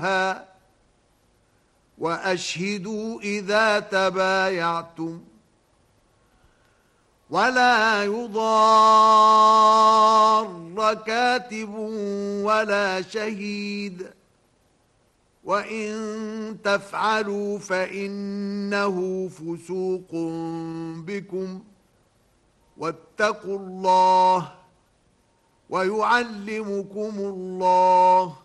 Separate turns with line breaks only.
وأشهدوا إذا تبايعتم ولا يضار كاتب ولا شهيد وإن تفعلوا فإنه فسوق بكم واتقوا الله ويعلمكم الله